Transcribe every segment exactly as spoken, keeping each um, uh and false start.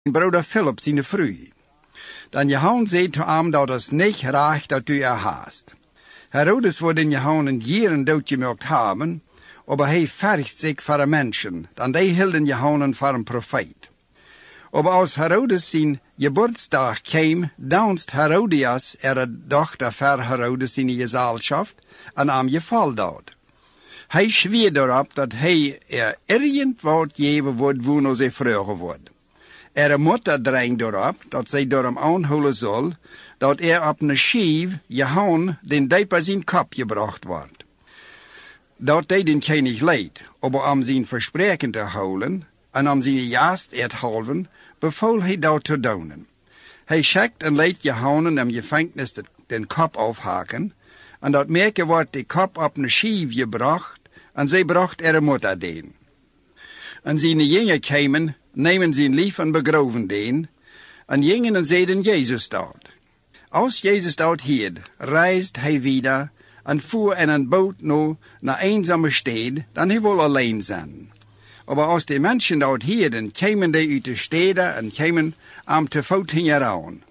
broeder Philip zijn vrouw. Dan Johannes zei te hem dat het niet recht dat u er haast. Herodes wordt in Johannes jaren doodgemaakt hebben, aber hij vergt zich voor de mensen, dan die hielden Johannes voor een profeet. Aber als Herodes zijn geboortsdag kwam, danst Herodias er de dochter voor Herodes in gezelschap en hem geval dat. Hij zweer erop dat hij er irgend wat geven wordt woon zij vroeger wordt. Er moeder dringt erop dat zij door hem aanhouden zal, dat er op een schijf Johannes den diep zijn kop gebracht wordt. Dat deed den koning leid, aber om zijn verspreken te houden en om zijn jaast het halven, beval hij dat te doen. Hij schickt en leidt Johannes om gevangenis den kop afhaken, en dat merken wordt de kop op een schijf gebracht, en zij bracht er moeder den. En zijn jongen kwamen, nemen zijn lief en begroven den, en gingen en zeiden Jezus dat. Als Jezus dat hield, reist hij wieder en voer in een boot no naar eenzame stad, dan hij wil alleen zijn. Aber als de mensen dat hielden, kwamen die uit de steden en kwamen am te voet hieraan.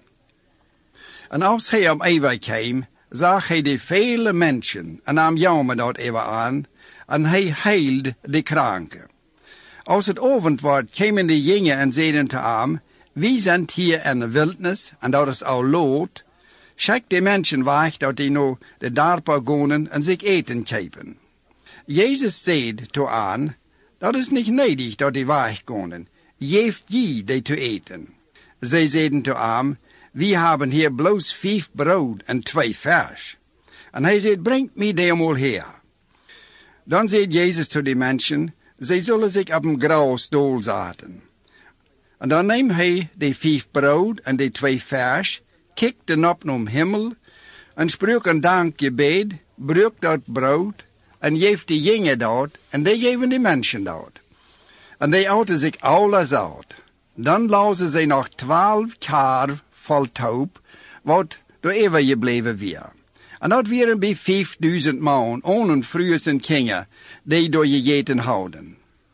En als hij am eeuwig kwam, zag hij de vele mensen en nam jammer dat eeuwig aan, en hij heilde de kranken. Als het avond werd, kwamen de jongen en zeiden te hem, wie zijn hier in de wildnis, en dat is al lood, schik de mensen weg dat die nou de dorpen gaan en zich eten kopen. Jezus zei te hen, dat is niet nodig dat die weggaan, geeft je die te eten. Zij zeiden te hem, we hebben hier bloos vijf brood en twee vers. En hij zei, brengt mij die eenmaal her. Dan zei Jezus te de mensen, zij zullen zich op een grauwstoel zetten. En dan neemt hij de vijf brood en de twee vers, kijkt op naar de hemel, en spreekt een dankgebed, breekt dat brood, en geeft de jongen dat, en die geven de mensen dat. En die aten zich alles uit. Dan lazen zij nog twaalf kar vol taub, wat door eeuwig gebleven weer. En dat waren bij vijfduizend man, onen vrouwen en kinderen, die door gegeten houden.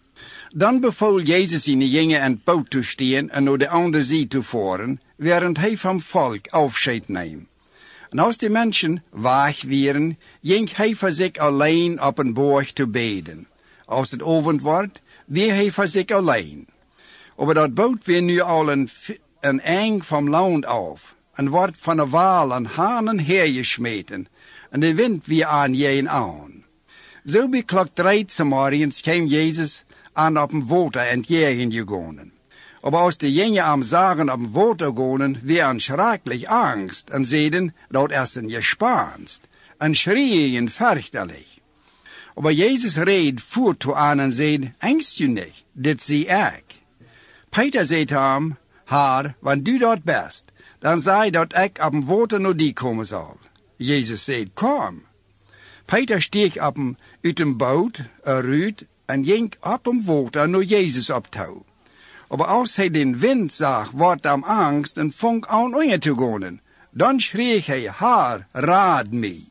Dan beval Jezus zijn jongen aan het boot te staan en naar de andere zee te voeren, während hij van volk afscheid neemt. En als de mensen weg waren, ging hij voor zich alleen op een borg te beden. Als het avond wordt, weer hij voor zich alleen. Maar dat boot weer nu al een, een eng van land af, en wordt van de wal en hanen hergesmeten, en de wind weer aan je aan. Zo bij klok drie morgens kwam Jezus aan op een water en het jagen gegaan. Aber als de jongen am zagen op een water gaan, weer schrikkelijk angst, en zeiden dat er een gespanst, en schrieën fürchterlich. Aber Jezus reed voort toe aan en zei, angst je niet, dit zie ik. Peter zei te hem, Heer, wanneer du dat best, dan zei dat ik op een water naar die komen zal. Jezus zei, kom. Peter steeg op een, uit een boot, eruit, en ging op een water naar Jezus op toe. Aber als hij den wind zag, werd hem angst en vong aan onder te gaan. Dan schreef hij, Heer, raad mij.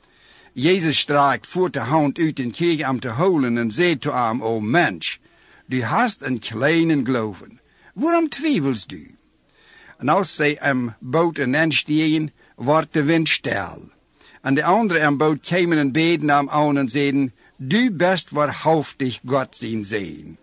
Jezus strakte voort de hand uit en kreeg hem te houden en zei te hem, o mens, du hast een kleinen geloven. Waarom twijfelst du? En als zij hem boot en instegen, werd de wind stil. En de anderen aan boot kwamen en beden hem aan en zeiden, du best waarhaftig God zijn zijn.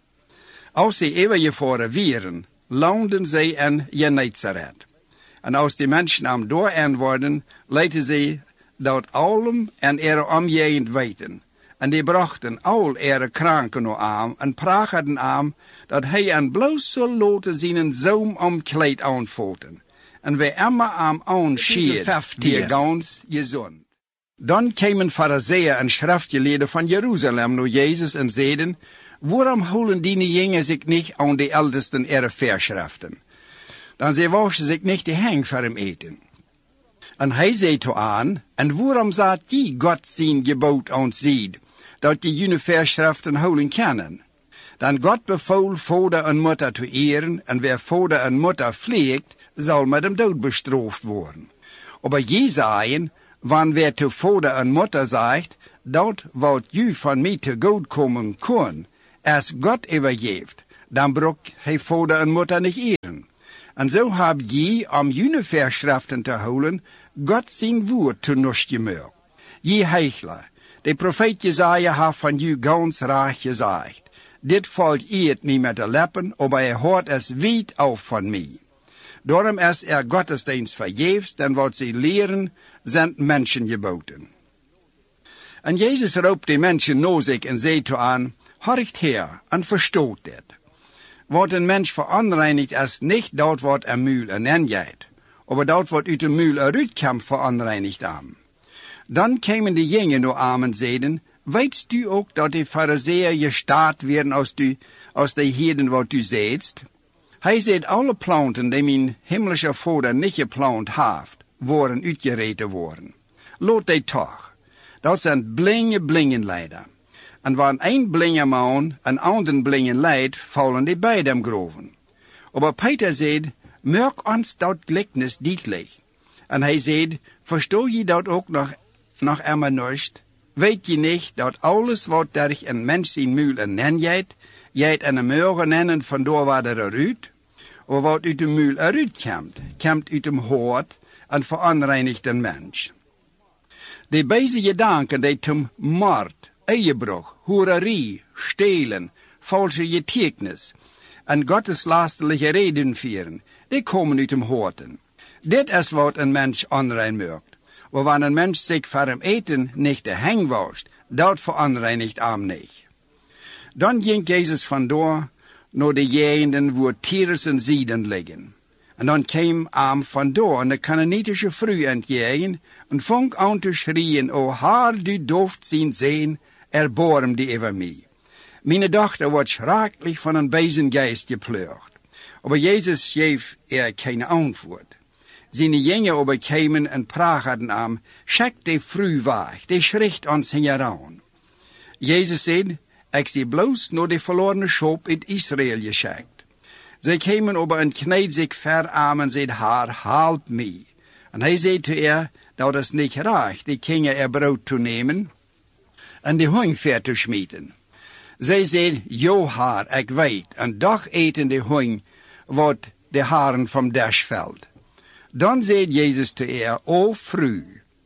Als zij eeuwiggevoren waren, landden zij in Genezareth. En als de mensen am door aan worden, lieten zij dat allen en er omgevend weten. En die brachten al er kranken naar aan en prachten aan dat hij een bloos zal laten zijn zoom omkleed aanvoeten. En wij immer am aanschieden, die gans gezond. Dan kwamen Farizeeën en schriftgeleerden van Jeruzalem naar Jezus en zeiden, waarom houden die jongen zich niet aan de ältesten ihre Verschriften? Dan zij waschen zich niet de hang voor hem eten. En hij zei te aan, en waarom zat je God zijn gebod ons ziet, dat je jullie Verschriften houden kennen? Dan God beval vader en moeder te eren, en wer vader en moeder vleegt, zal met hem dood bestraft worden. Maar je zeiden, wanneer wer te vader en moeder zegt, dat wat je van mij te goed komen kon, als God overgeeft, dan braucht hij vader en moeder niet eren. En zo heb je, om jullie verschriften te houden, God zijn woord te nutje. Je heichler, de profeet Jesaja heeft van je gans recht gezegd. Dit volk eet mij met de lippen, maar hij hoort es wiet af van mij. Daarom is er godsdienst vergeefs, dan wat ze leren, zijn menschengeboten. En Jezus roept de mensen naar zich en zei toe aan, horcht her en verstoot dit. Wat een mens veronreinigt is niet dat wat een muil en gaat, maar dat wat uit de muil eruit komt veronreinigt aan. Dan kwamen de jongen naar aan en zeiden, weetst u ook dat de fariseeën gestaat werden als, du, als de heden wat u zeedst? Hij zei, alle planten die mijn hemelse vader niet geplant heeft, worden uitgereten worden. Laat die toch. Dat zijn blinge blingen leider. En wanneer een blinge man een ander blingen leidt, vallen die beide hem groven. Maar Peter zei, merk ons dat gelijkenis duidelijk. En hij zei, verstoor je dat ook nog, nog eenmaal niet? Weet je niet dat alles wat durch een mens in muil en nen gaat, gaat en een morgen nennen vandoor waar er eruit? Of wat uit de muil eruit komt, komt uit hem hoort en veronreinigt een mens. De bezige gedanken die hem moord, eiebrug, hoererie, stelen, valse getuigenis en goddeslastelijke reden vieren, die komen uit hem hoorten. Dit is wat een mens onrein maakt. Maar wanneer een mens zich voor hem eten niet de hang wascht, dat veronreinigt hem niet. Dan ging Jezus vandoor naar de gegenden waar Tyrus en Sidon liggen. En dan kwam hem vandoor een Canaanitische vrouw entgegen en vong aan te schreeuwen, o haar du dooft zien zijn, erbarm die over mij. Mijn dochter wordt schrikkelijk van een bezengeest gepleurd. Maar Jezus geeft er geen antwoord. Zijn jongen overkwamen en praten hem, schik de vrouw weg, die schrikt ons hieraan. Jezus zei, ik zie bloos naar de verlorene schop in Israël geschikt. Zij kwamen over en kneed zich ver aan en zei haar, help mij. En hij zei te er, dat is niet recht, die kinderen er brood te nemen en de hoing ver te schmieten. Zij zei, jo haar, ik weet, en doch eten de hoing wat de haren van dash valt. Dan zei Jezus te er, o vrouw,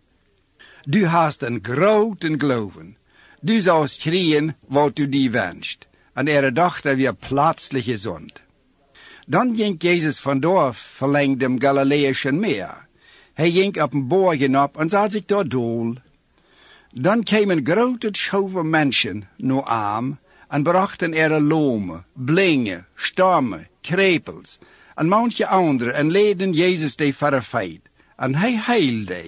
du hast een groten geloven. Du zou schreeuwen wat u die wenst. En ihre dochter weer plötzlich gezond. Dan ging Jezus vandoor verlengd dem Galiläischen Meer. Hij ging op een borgen op en zat zich daar dool. Dan kwamen grote schove mensen naar hem en brachten ihre lomen, blingen, stammen, krepels en manche andere en leden Jezus de voor een feit. En hij heilde.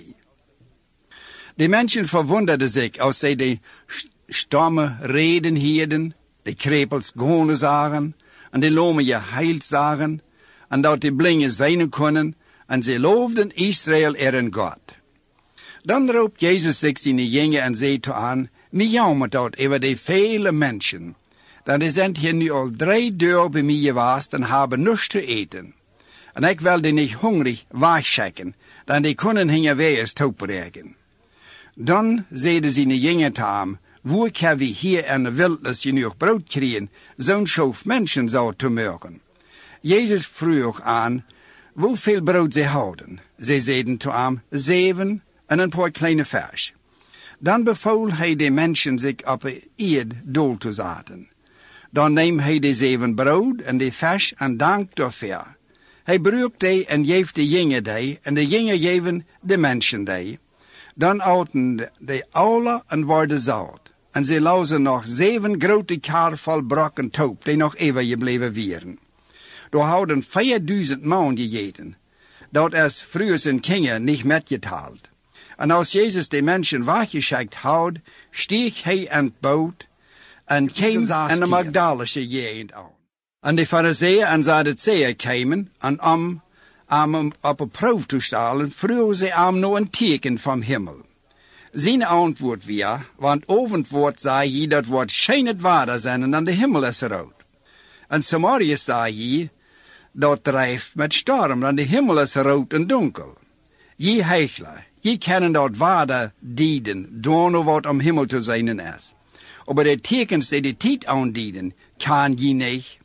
De mensen verwonderden zich als zij de stammen reden hielden, de krepels gone zagen, en de lomen geheild zagen, en dat de blingen zijn konden, en ze loofden Israël er een God. Dan roept Jezus zich zijn jongen en zei toe aan, mij jammer dat over de vele mensen, dan die zijn hier nu al drie dagen bij mij geweest en hebben niets te eten. En ik wilde niet hungrig wegschikken, dan die kunnen hingen wees toebreken. Dan zeiden zijn jongen te hem, hoe kan we hier in de wildnis genoeg brood krijgen, zo'n schoof mensen zou te maken? Jezus vroeg aan, hoeveel brood ze houden. Ze zeiden te hem, zeven en een paar kleine vers. Dan beval hij de mensen zich op een eed doel te zetten. Dan neemt hij de zeven brood en de vers en dankt daarvoor. Hij bruikt die en geeft de jongen die, en de jongen geven de mensen die. Dan aten de alle en worden zout. En ze lauzen nog zeven grote kar vol brokken toop, die nog even gebleven waren. Door houden vierduizend man gegeten. Dat is vroeger zijn kinderen niet metgeteld. En als Jezus de mensen weggeschikt had, stieg hij in het boot en kwam in de Magdalische gegend aan. En de Fariseeën en Sadduceeën kwamen en om hem op een proef te stellen, vroegen ze hem nog een teken van hemel. Zijn antwoord weer, want oventwoord zei hij dat wordt schijnend waarder zijn dan de hemel is rood. En Samaria zei hij, dat drijft met storm, dan de hemel is rood en donker. Je heichler, je kennen dat waarder dienen, door wat om hemel te zijn is. Maar de tekens die de tijd aandienen, kan je niet.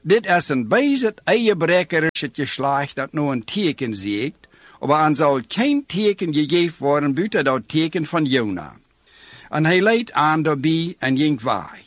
Dit is een bezet eierbrekerische geslacht dat nou een teken ziet, maar aan zal geen teken gegeven worden buiten dat teken van Jona. En hij leidt aan daarbij en ging weg.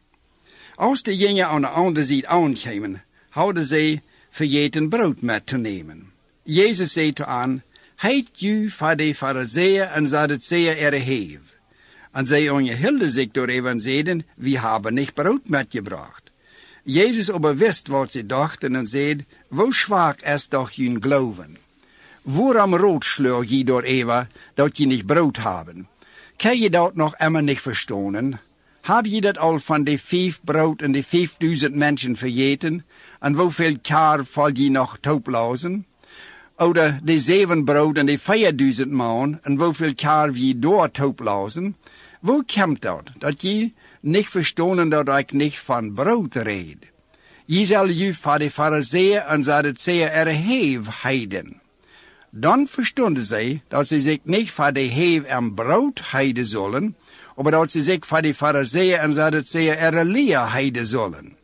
Als de jongen aan de andere zijde aankwamen, hadden zij vergeten brood met te nemen. Jezus zei te aan, heit u van de Farizeeën en Sadduceeën er heef. En zij ongehielden zich door even zeiden, we hebben niet brood metgebracht. Jezus aber wist wat ze dachten en zei, hoe zwak is toch jullie geloven? Waarom roodsleur je door even dat je niet brood hebben? Kan je dat nog immer niet verstaan? Heb je dat al van de vijf brood en de vijfduizend mensen vergeten? En hoeveel keer val je nog toplazen? Oder de zeven brood en de vierduizend man, en hoeveel keer je door toplazen? Hoe komt dat, dat je niet verstaan dat ik niet van brood red? Je zal je van de Farizeeën en Sadduceeën er heef heiden. Dan verstonden zij dat ze zich niet van de heef en brood heiden zullen, maar dat ze zich van de Farizeeën en Sadduceeën er leer heiden zullen.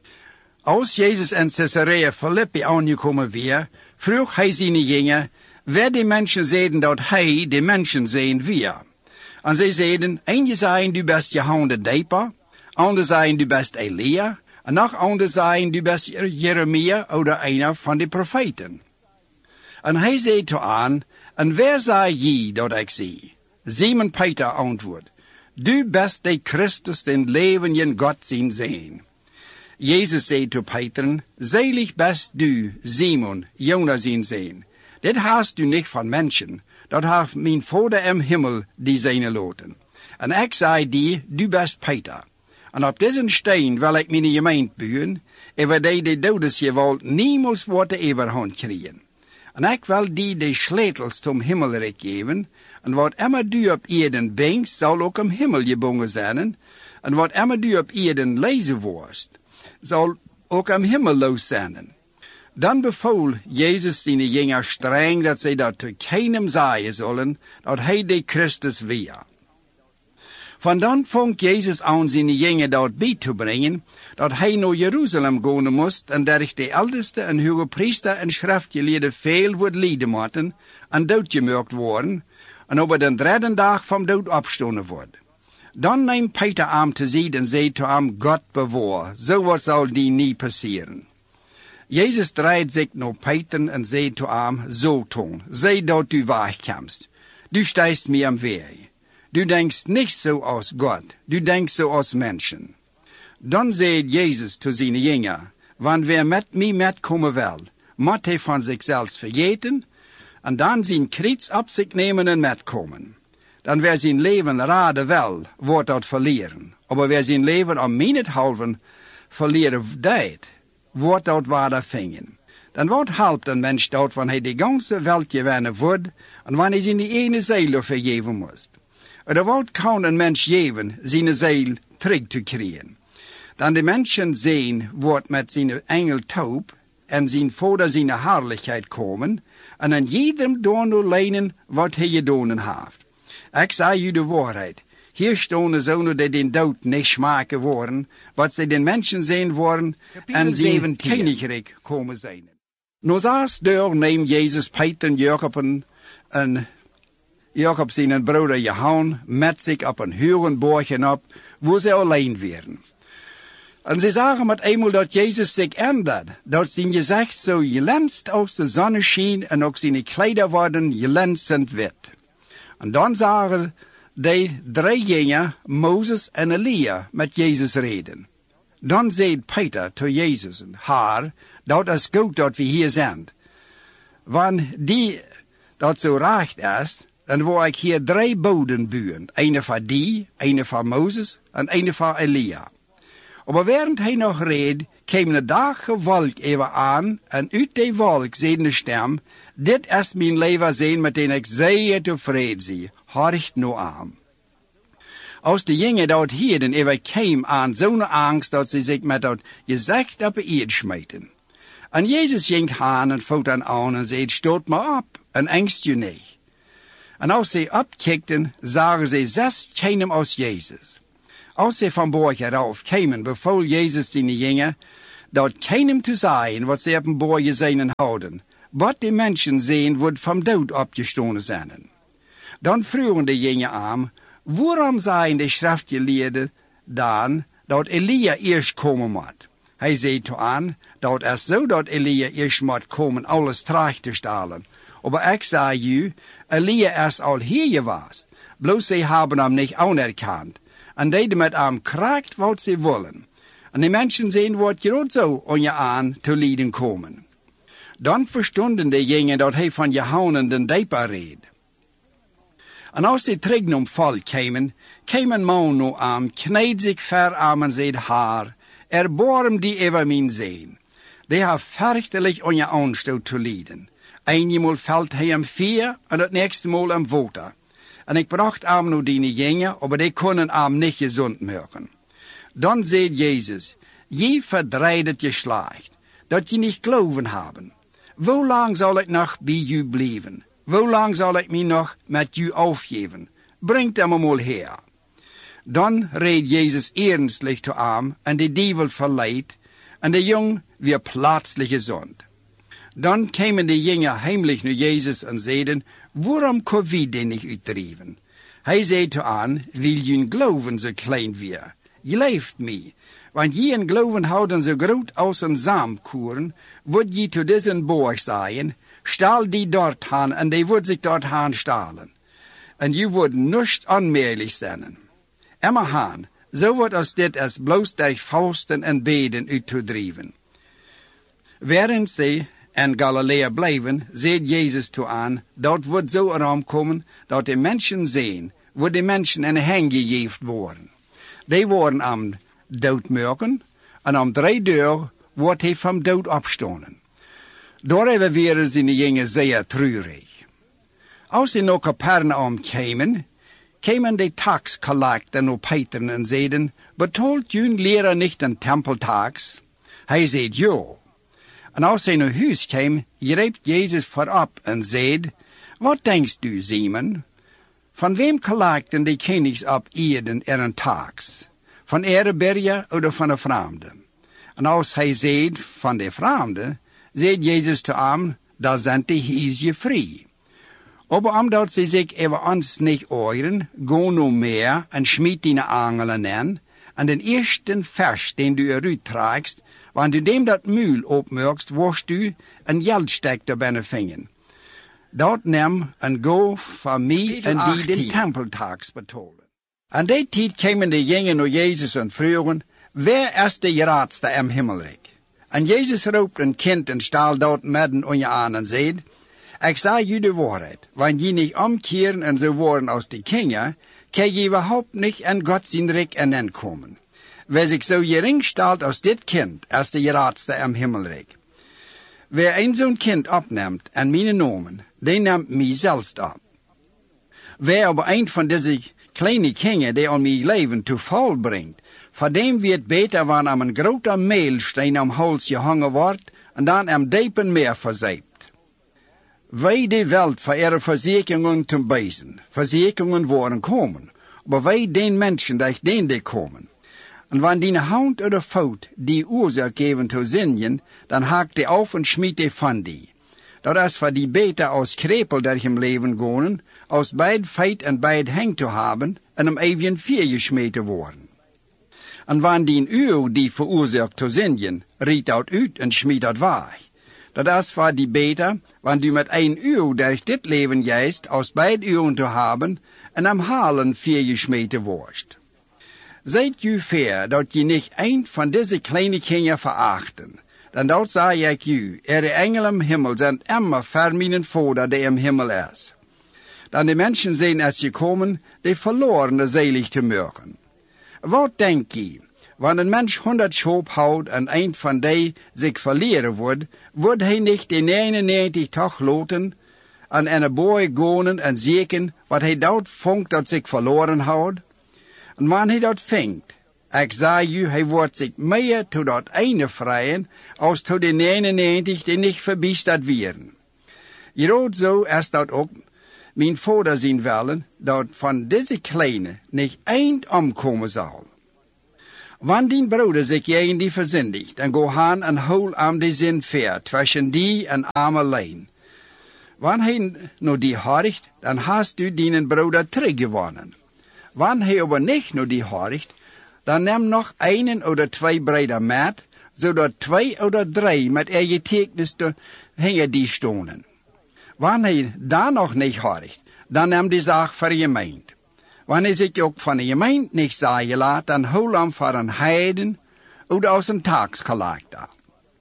Als Jezus in Caesarea Philippi aangekomen weer, vroeg hij zijn jongen, waar de mensen zeiden dat hij de mensen zijn weer. En zij zeiden, een zeiden, du best Johannes de Doper, ander zeiden, du best Elia, en nog ander zeiden, du best Jeremia, oder einer van de profeten. En hij zei toe aan, en waar zei je dat ik zie? Simon Peter antwoord, du best de Christus, den levenden God zien zijn. Jezus zei toe Peter, selig best du, Simon, Jona zien zijn. Dit hast du niet van mensen, dat heeft mijn Vader im Himmel die zijne loten. En ik zei die, du best Peter. En op deze steen wil ik mijn gemeente bouwen, over die de dodesgewalt niemals worden overhand krijgen. En ik wil die de sleutels zum Himmelrijk geven, en wat immer du op Erden brengt, zal ook im Himmel gebonden zijn, en wat immer du op Erden lezen worst, zal ook im Himmel los zijn. Dan bevoel Jezus zijn jünger streng dat zij dat te keinem zeggen zullen, dat hij de Christus weer. Van dan vond Jezus aan zijn jünger dat bij te brengen, dat hij naar Jeruzalem gaan moest, en dat de oudste en hoge priester en schriftgeleerden veel wordt lijden moeten, en doodgemerkt worden, en op de derde dag van dood opstonden wordt. Dan neemt Peter aan te zien en zei te hem, God bewaar, zo wat zal die niet passeren. Jezus draait zich naar Peter en zei te hem, zo Ton, zei dat du wegkomst. Du stijst mij am weg. Du denkst niet zo als God, du denkst zo als mensen. Dan zei Jezus te zijn jünger, wanneer wer met mij metkomen wil, moet hij van zichzelf vergeten, en dan zijn kruis op zich nemen en metkomen. Dan wer zijn leven raden wel, wordt dat verleren. Maar wer zijn leven om meinethalven verleren deed, wordt dat waarde vingen. Dan wat helpt een mens dat wanneer hij de ganze welt gewinnen wordt, en wanneer hij zijn ene ziel vergeven moest. Oder wat kan een mens geven, zijn ziel terug te krijgen. Dan de mensen zien wordt met zijn engel taub, en zijn vader zijn herrlijkheid komen, en aan jedem doen leiden wat hij gedaan heeft. Ik zei u de waarheid. Hier staan zonen die den dood niet smaken worden, wat ze den mensen zijn worden, en zijn koninkrijk komen zijn. Nu zaas deur neemt Jezus Peter en Jacob en Jacob zijn broeder Johan met zich op een hurenborgen op, waar ze alleen werden. En ze zagen met eenmaal dat Jezus zich ändert, dat zijn gezicht zo glänzt als de zonne scheen en ook zijn kleider worden glänzend wit. En dan zagen de drie jünger, Moses en Elia, met Jezus reden. Dan zei Peter tot Jezus, Heer, dat is goed dat we hier zijn. Wanneer die dat zo recht is, dan wil ik hier drie boden bouwen. Een van die, een van Moses en een van Elia. Maar während hij nog reed, kwam een dage wolk even aan, en uit die wolk zei de stem, dit is mijn leven zijn met den ik zeer tevreden zie, horcht nu aan. Als de jongen dat hielden, even kwam aan zo'n angst dat ze zich met dat gezicht op de eerd smeten. En Jezus ging aan en voet aan aan en zei, stoot me op en angst je niet. En als ze opkijkten, zagen ze zes keinem als Jezus. Als ze van boven herauf kwamen, bevoel Jezus zijn jongen dat keinem te zijn wat ze op een boje zijn houden, wat die mensen zijn wordt van dood opgestonden zijn. Dan vroegen de jongen aan, waarom zijn de schriftgeleerden dan dat Elia eerst komen moet? Hij zei toe aan, dat het zo dat Elia eerst moet komen alles terug te stellen. Maar ik zei u, Elia is al hier geweest, bloos ze hebben hem niet anerkend. En deden met hem kracht wat ze willen. En de mensen zijn wat je ook zo aan je aan te lijden komen. Dan verstonden de jongen dat hij van Johannes den Doper reed. En als ze terug naar volk kwamen, kwam een man nu aan, kneed zich ver aan en zei haar, erbarm die over mijn zijn. Die heeft furchtelijk aan je aanstoot te lijden. Eenmaal valt hij hem vier en het nächste maal hem water. En ik bracht hem nu die jongen, maar die konden hem niet gezond maken. Dan zei Jezus, je verdreidet je slacht, dat je niet geloven hebben. Hoe lang zal ik nog bij u blijven? Hoe lang zal ik me nog met u afgeven? Brengt hem eenmaal her. Dan reed Jezus ernstlich toe hem en de duivel verleid, en de jong weer plaatselijk gezond. Dan kwamen de jongen heimlich naar Jezus en zeiden, waarom kon we die niet uitdrijven? Hij zei toe aan, wil je geloven zo klein weer? Je leeft me, want je in geloven houden zo groot als een zaamkoren, wordt je to deze boog zeggen, stal die dort aan en die wordt zich dort aan stalen. En je wordt niet onmeerlijk zijn. Emma haan, zo wordt als dit als bloos durch fasten en beden uit te drijven. Während ze in Galilea blijven, zei Jezus toe aan, dat wordt zo erom komen, dat de mensen zien, waar de mensen in hang gegeven worden. Die worden am doodmerken, en om drie dagen wordt hij van dood opstonden. Daarover waren zijn jongen zeer treurig. Als ze naar Capernaum kwamen, kwamen de taxcollector naar Peter en zeiden, betaalt jullie leraar niet een tempeltax? Hij zei ja. En als hij naar huis kwam, greep Jezus voorop en zei, wat denkst u, Simon? Van wem collecten de kenigs op Eden er een tax? Van Ereberja of van de vreemde? En als hij zei van de vreemde, zei Jezus te hem, daar zijn de hiesje vrij. Maar omdat ze zich over ons niet oren, go no meer en schmied die angelen in, en den eersten vers den du eruit tragst, want u dem dat muil opmerkst, worst u een geldstek er binnen vingen. Dat neem en go van mij en die den tempeltax betalen. Aan die tijd kwamen de jongen naar Jezus en vroegen, wer is de grootste im himmelrijk? En Jezus roept een kind en stal dat midden aan je aan en zei, ik zeg je de waarheid, want je niet omkeren en zo worden als de kinderen, kan je überhaupt niet in God zijn rijk en inkomen. Wer zich zo gering stelt als dit kind, is de grootste im himmelrijk. Wer een zo'n kind opneemt en mijn nomen, die neemt mij zelfs op. Wer aber een van deze kleine kinderen die aan mijn leven te val brengt, voor dem wird beter wanneer am een grote meelsteen am hals gehangen wordt en dan am diepen meer verzeipt. Wij de welt voor ihre verzekeringen te beisen. Verzekeringen worden komen, maar wij den mensen die den die komen. En wanneer die hand of de fout die oorzaak geven te zinjen, dan haakt die auf en schmiet die van die. Dat is voor die beter als krepel durch im leven gaan, als beid feit en beid heng te hebben en om even vier geschmeed te worden. En wanneer die uw die veroorzaakt te zinjen, riet dat uit en schmiet dat weg. Dat is voor die beter, wanneer du met een uur durch dit leven geist, als beid uren te hebben, en am halen vier geschmeten worst. Zijt u fair, dat je niet een van deze kleine kinderen verachten, dan dat zeg ik u, er de engelen im Himmel zijn immer ver mijn Vader die im Himmel is. Dan de mensen zijn als gekomen, de verlorene zelig te maken. Wat denk je? Wanneer een mens honderd schaap houdt en een van die zich verleren wordt, wordt hij niet de negenennegentig toch loten en in een boy gaan en zieken wat hij dat vangt dat zich verloren houdt? En wanneer hij dat vangt, ik zeg u, hij wordt zich meer tot dat ene vrijen, als tot de negenennegentig die niet verbisterd werden. Hierover zo is dat ook mijn vader zien willen, dat van deze kleine niet eind omkomen zal. Wanneer die broeder zich tegen die verzindigt, dan go han en hol aan de zin ver, tussen die en arme lijn. Wanneer hij nou die horicht, dan hast u die broeder teruggewonnen. Wanneer hij aber niet nou die horicht, dan neem nog een oder twee breder met, zodat twee oder drie met er getekens te hingen die stonden. Wanneer hij daar nog niet horicht, dan neem die zaak voor je meent. Wanneer zich ook van de gemeente niet zeggen laat, dan hol hem voor een heiden, of als een taakskollektor.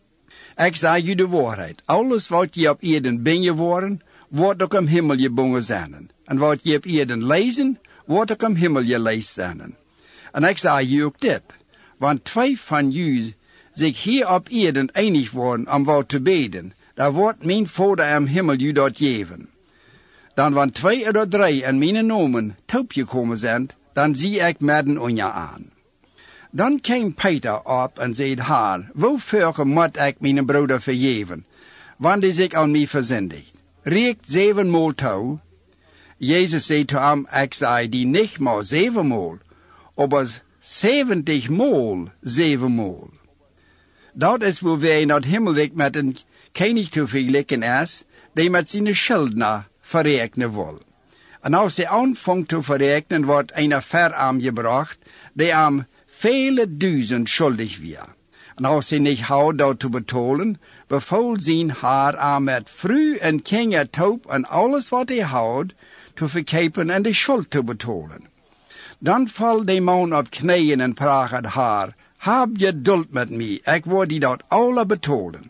Ik zeg je de waarheid, alles wat je op eden ben geworden, wordt ook im hemel gebonden zijn. En wat je op eden lezen, wordt ook im hemel gelezen zijn. En ik zeg je ook dit, want twee van jullie zich hier op eden enig worden om wat te beden, dan wordt mijn Vader im hemel je dat geven. Dan wanneer twee of drie in mijn nomen toepgekomen zijn, dan zie ik midden on je aan. Dan kwam Peter op en zei haar, wofür moet ik mijn broeder vergeven, wanneer hij zich aan mij verzindigt? Riekt zevenmaal toe. Jezus zei te hem, ik zei die niet maar zevenmaal, aber zeventigmaal zevenmaal. Dat is hoe wij naar het hemel met een koning te vergelijken is, die met zijn schuldner verrekenen wil. En als hij aanvangt te verrekenen, wordt een verarm gebracht, die hem vele duizend schuldig weer. En als hij niet houdt dat te betalen, bevoelt zijn haar aan met vrouw en kinder toop en alles wat hij houdt, te verkepen en de schuld te betalen. Dan valt de man op knieën en vraagt haar, heb geduld met mij, ik wil die dat alle betalen.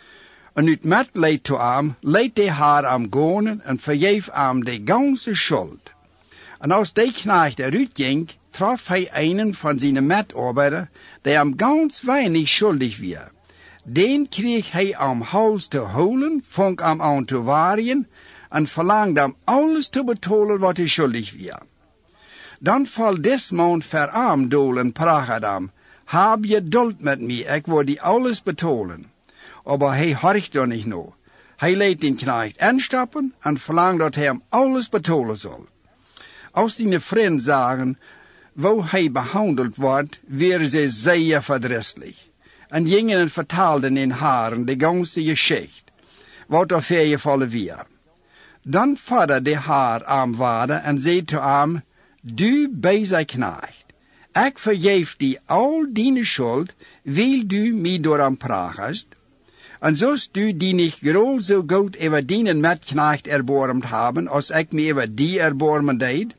En uit met leed toe hem, leidt hij haar am gonen en vergeeft hem de ganze schuld. En als de knecht eruit ging, trof hij een van zijn metarbeiders, die hem ganz weinig schuldig was. Den kreeg hij am hals te holen, vond hem aan te waaien en verlangde hem alles te betalen wat hij schuldig was. Dan valt des man verarm dool en praat hem, heb je geduld met mij, ik wil die alles betalen. Aber hij horcht er niet nou. Hij leidt den knecht aanstappen en verlangt dat hij hem alles betalen zal. Als die vrienden zagen, wo hij behandeld wordt, werden ze zeer verdrietig. En gingen en vertaalden in haar de ganze geschichte, wat er voorgevallen was. Dan vader de haar aan waarde en zei te hem, du beze knecht, ik vergeef die al die schuld, wil du mij door hem praagst. En zoals du die niet groot zo goed over die metknecht erbarmd hebben, als ik me over die erbarmen deed.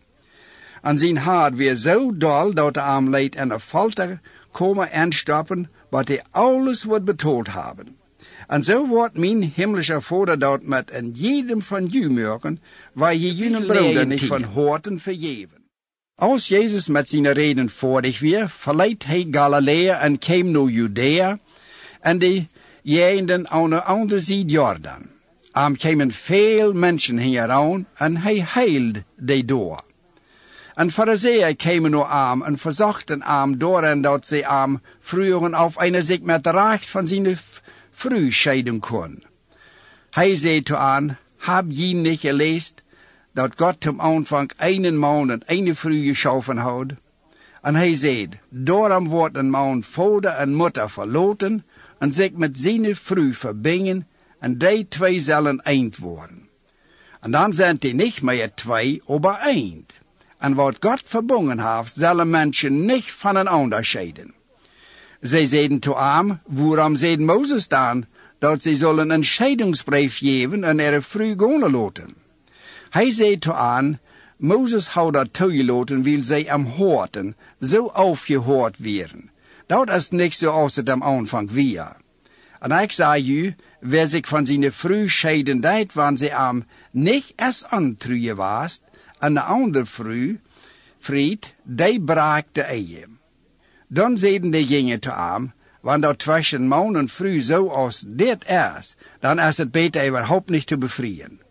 En zijn haar weer zo dol, dat hij hem leidt en een folter komen aanstappen, wat hij alles wordt betaald hebben. En zo wordt mijn himmlische Vader dat met een jedem van jullie merken, waar je jullie broeder niet van hoorten vergeven. Als Jezus met zijn reden voordig weer, verliet hij Galilea en kwam naar Judea, en de jenden aan de andere zijde Jordan. Am kwamen veel mensen hieraan en hij heilde die door. En Farizeeën kwamen naar hem en verzochten hem door en dat ze hem vroegen of hij zich met recht van zijn vrouw scheiden kon. Hij zei te hen, heb je niet gelezen dat God am aanvang een man en een vrouw geschaffen had? En hij zei, daarom wordt een man vader en moeder verlaten en zich met zijn vrouw verbinden en die twee zullen eind worden. En dan zijn die niet meer twee, maar eind. En wat God verbonden heeft, zullen mensen niet van een ander scheiden. Zij zeiden te hem, waarom zeiden Mozes dan, dat ze zullen een scheidingsbrief geven en er vrouw gaan laten? Hij zei te hen, Mozes had dat toegelaten, wil zij am hoorten, zo aufgehoord werden. Dat is niet zoals het am aanvang was. En ik zei u, wer zich van zijn vrouw scheiden deed, wanneer ze am niet als antruie was, en de andere vrouw, vriend, die braak de eie. Dan zeiden de gingen te hem, wanneer dat tussen man en vrouw zoals dit is, dan is het beter überhaupt niet te bevrijen.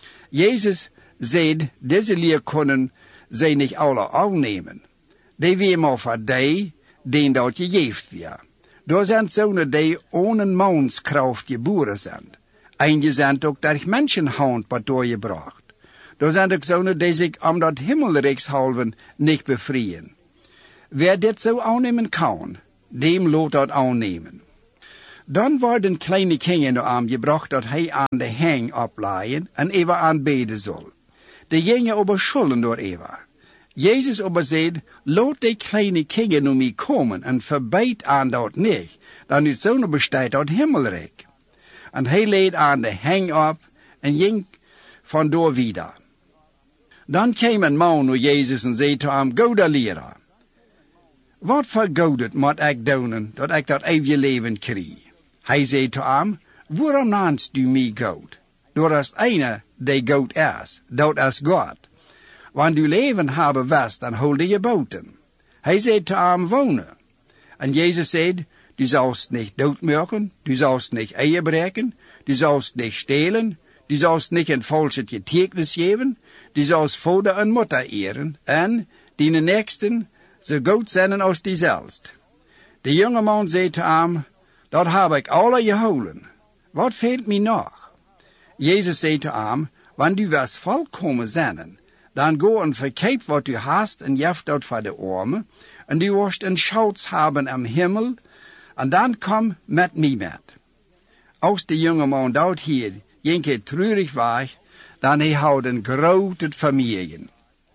Jezus zei, deze leer kunnen zij niet alle aannemen. Die weer maar voor die, die dat gegeven weer. Daar zijn zonen die ohne manskraft geboren zijn. En je zijn ook durch mensenhand wat doorgebracht. Daar zijn ook zonen die zich om dat himmelrijkshalven niet bevrijen. wer dit zo aannemen kan, dem laat dat aannemen. Dan worden kleine kinderen naar hem gebracht dat hij aan de heng oplaaien en Eva aanbeden zal. De gingen over schulden door Eva. Jezus over zei, laat de kleine kinderen naar mij komen en verbeid aan dat niet, dan uw zoon bestaat dat himmelrijk. En hij leed aan de heng op en ging vandoor wieder. Dan kwam een man naar Jezus en zei te hem, Goede leraar, wat voor goud moet ik doen, dat ik dat eeuwige leven krijg? Hij zei te hem, waarom naamst u mij goud? Door als ene die goud is, dat is God. Want uw leven hebben was, dan holde je boten. Hij zei te hem, wonen. En Jezus zei, du sollst nicht doodmaken, du sollst nicht Ehe breken, du sollst nicht stehlen, du sollst nicht een falsche getuigenis geven, du sollst vader en moeder eeren, en die nächsten zo goed zijn als die zelfst. De jonge man zei te hem, dat heb ik alle gehouden. Wat fehlt mij nog? Jezus zei te hem, wanneer u was volkomen zijn, dan go en verkoop wat u hast en geef dat voor de armen, en u worst een schatz hebben am Himmel, en dan kom met mij met. Als de jonge man dat hier, ging hij treurig weg, dan hij had een grote familie.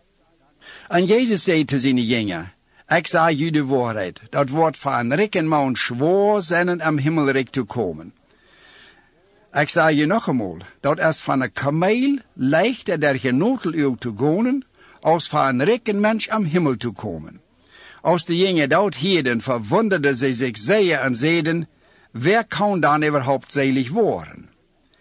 En Jezus zei te zijn jongen, ik zeg u de waarheid, dat wordt voor een rijke man zwaar zijn am Himmelrijk te komen. Ik zeg je nog eenmaal, dat is van een kameel leichter der genotel te gaan, als voor een rijke mens am Himmel te komen. Als de jongen dat hielden, verwonderden ze zich zeer en zeiden, wer kan dan überhaupt selig worden?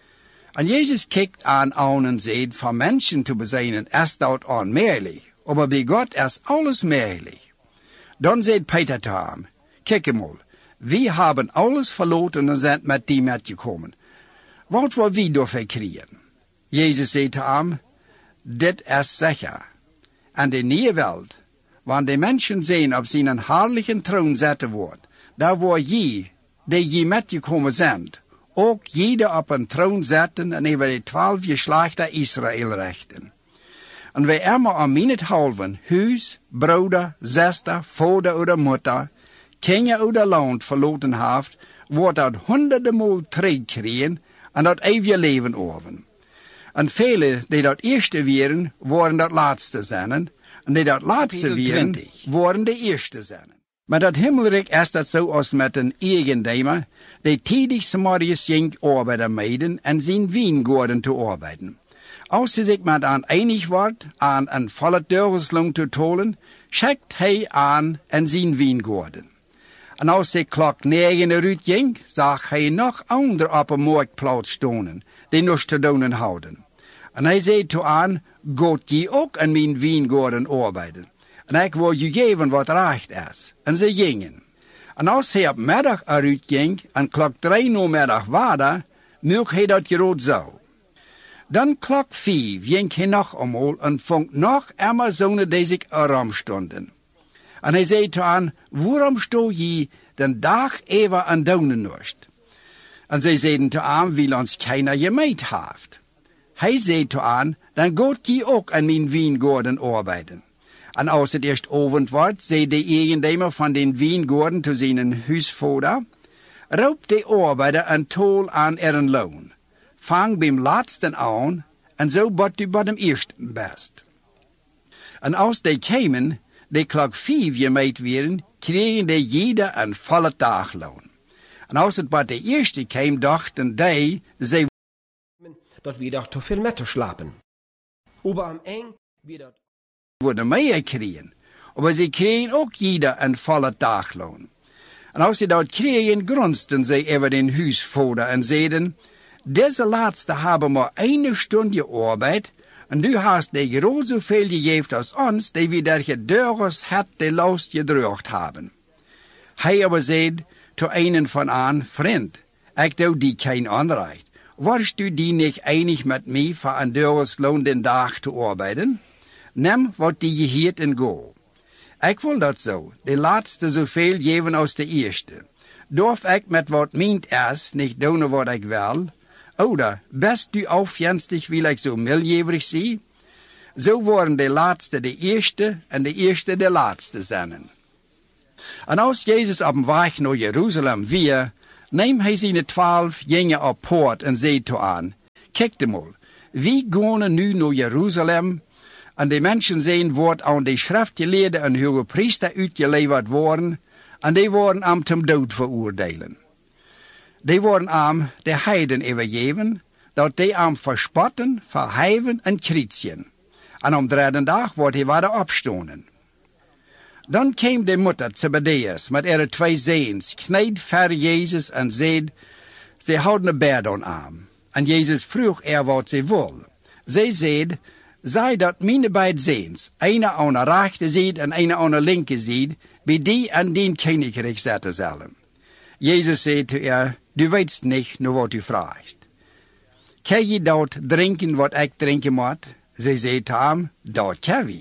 En Jezus kijkt aan aan en zei, van mensen te bezijnen is dat onmogelijk, maar bij God is alles mogelijk. Dan zei Peter te hem, kijk eenmaal, wij hebben alles verloren en zijn met die metgekomen. Wat wil wie daarvoor krijgen? Jezus zei te hem, dit is zeker. En de nieuwe wereld, wanneer de mensen zien op zijn herrlijke troon zetten wordt, daar waar je, die je metgekomen zijn, ook jeder op een troon zetten en over de twaalf geslachten Israël rechten. En wij immer aan meinethalven huis, broeder, zuster, vader oder moeder, kinderen oder land verloren heeft, wordt dat honderden maal terugkrijgen en dat eeuwige leven over. En vele die dat eerste wieren, worden dat laatste zijn, en die dat laatste wieren, worden de eerste zijn. Maar dat himmelrijk is dat zo als met een eigendemer, die tidig morgens ging arbeiden meiden en zijn wijngaarden te arbeiden. Als hij zich met aan einig wordt, aan een volle deurslang te tolen, schickt hij aan en zijn wijngaarden. En als de klok negen eruit ging, zag hij nog anderen op een marktplaats stonen, die nog te doen houden. En hij zei toe aan, gaat je ook in mijn wijngaarden arbeiden? En ik wil je geven wat recht is. En ze gingen. En als hij op middag eruit ging, en klok drie na middag waarde, mocht hij dat gerood zo. Dan klok vijf ging hij nog eenmaal en vond nog immer zonen die zich erom stonden. En hij zei toe aan, waarom sto je den dag even aan doen noost? En zij zeiden toe aan, wie ons keiner gemeid heeft. Hij zei toe aan, dan gaat je ook aan mijn wijngaarden arbeiden. En als het eerst avond wordt, zei de eigenaar van den wijngaarden te zijn huisvader, roep de arbeider een tol aan er loon. Vang beim laatsten aan, en zo bot u bij dem eersten best. En als die kwamen, die klok vijf gemeid werden, kregen die jeder een volle dagloon. En als het bij de eerste kwam, dachten die, zij dat we daar te veel met te slapen. Aber am eng weer dat worden meer kregen. Maar ze kregen ook jeder een volle dagloon. En als ze dat kregen, grunzten zij over den huisvader en zeiden, deze laatste hebben maar een stunde gearbeid, en du hast die groot zoveel gegeven als ons, die we der gedurus het de last gedrucht hebben. Hij aber zei to einen van aan, vriend, ik doe die geen onrecht. Warst du die niet einig met mij voor een durusloon den dag te arbeiden? Neem wat die je hiert en go. Ik wil dat zo, de laatste zoveel geven als de eerste. Dorf ik met wat meent is, niet doen wat ik wil? Oder best du aufjenstig, wil ik zo miljeverig zie? Zo worden de laatste de eerste en de eerste de laatste zijn. En als Jezus op weg naar Jeruzalem weer, neemt hij zijn twaalf jongen op poort en zei toe aan, kijk de mal, wie gaan nu naar Jeruzalem? En de mensen zijn wordt aan de schriftgeleerden en hoge priester uitgeleverd worden, en die worden am ten dood veroordelen. Die worden am de heiden overgeven, dat die am verspotten, verheven en kritsen. En om derde dag wordt hij weer opstonden. Dan kwam de moeder Zebedeus met ihre twee zoons, kneed voor Jezus en zei, ze houden een beer aan arm. En Jezus vroeg er wat ze wil. Zij zei, zij dat mijn beide zoons, een aan de rechterzijde en een aan de linkerzijde, bij die en die koninkrijk zetten zullen. Jezus zei te haar, du weet niet naar wat u vraagt. Kan je dat drinken wat ik drinken moet? Zij zei te hem, dat kan we.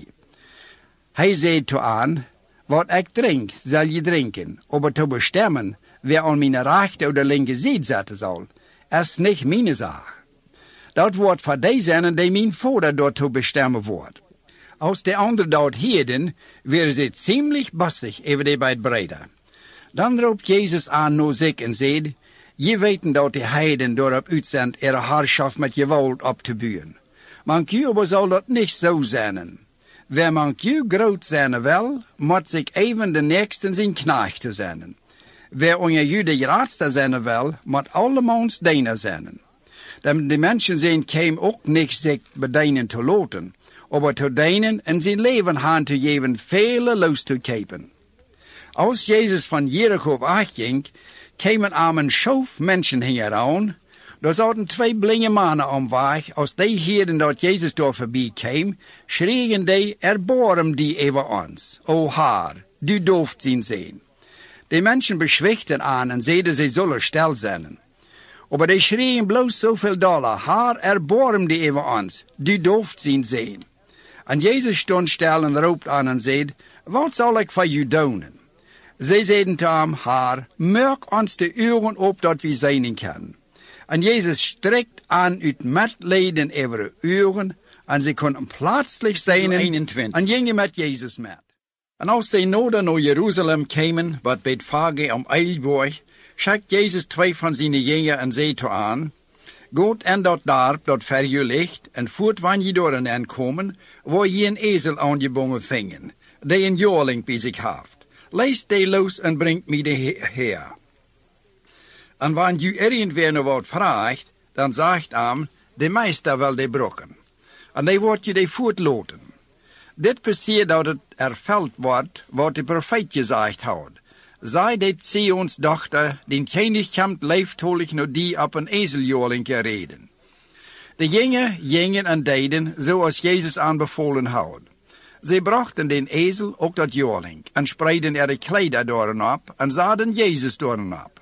Hij zei te aan, wat ik drink, zal je drinken. Maar te bestemmen, wie aan mijn rechter of de linkerzijde zetten zal, is niet mijn zaak. Dat wordt voor die zijn die mijn vader daartoe bestemmen wordt. Als de anderen dat hielden, werden ze ziemlich bossig over die beide breden. Dan roept Jezus aan naar zich en zei, je weten dat de heiden daarop uitzendt ihre heerschaft met geweld op te buien. Maar Cuba zal dat niet zo zijn. Wer man Q groot zijn wil, moet zich even de nächsten zijn knecht te zijn. Wer onder ju de raadste zijn wil, moet allemans diener zijn. Dan de mensen zijn kwam ook niet zich bedienen te laten, maar te dienen en zijn leven aan te geven vele los te kepen. Als Jezus van Jericho wegging, kwamen aan een schoof mensen hieraan. Er zaten twee blinde mannen om weg. Als die hielden dat Jezus door voorbij kwam, schreeuwen die, erbarm die over ons. O Heer, du dooft zien zien. De mensen beschwichtten aan en zeiden ze zullen stil zijn. Maar die schreeuwen bloos zoveel dollar, Heer, erbarm die over ons, du dooft zien zien. En Jezus stond stil en roept aan en zei, wat zal ik voor u doen? Zij zeiden te hem, Heer, merk ons de oren op dat we zien kunnen. En Jezus strekt aan uit medelijden over de oren, en ze konden plaatselijk zijn en gingen met Jezus met. En als ze nodig naar Jeruzalem kwamen, wat bij het vragen om Eilborg, schickt Jezus twee van zijn jongeren en zei toe aan, Gaat en dat dorp dat voor je ligt, en voert wanneer je door en aankomen, waar je een ezel aangebonden vingen, die een joling bij zich heeft. Lees die los en brengt mij de her. En wanneer je irgendwer nog wat vraagt, dan zegt hem, de meester wil die brokken. En die wordt je die voortloten. Dit passiert dat het erveld wordt, wat de profeet gezegd had. Zij dit Sions dochter, den König komt leeftolig naar die op een ezeljoling gereden. De jongen gingen en deden zoals Jezus aanbevolen had. Ze brachten den ezel ook dat joling en spreiden er de kleider door op en zaden Jezus door op.